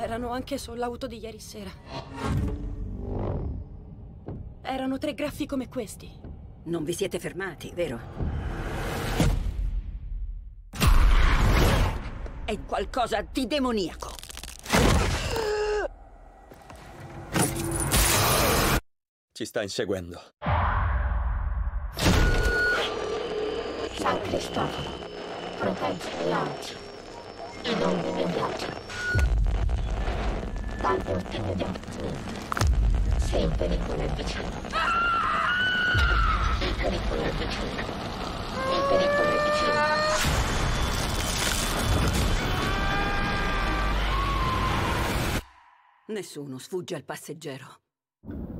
Erano anche sull'auto di ieri sera. Erano 3 graffi come questi. Non vi siete fermati, vero? È qualcosa di demoniaco. Ci sta inseguendo. San Cristoforo, protegge le oggi e non immediato. Dall'ultimo divertimento, se il pericolo è vicino. Il pericolo è vicino. Il pericolo è vicino. Nessuno sfugge al passeggero.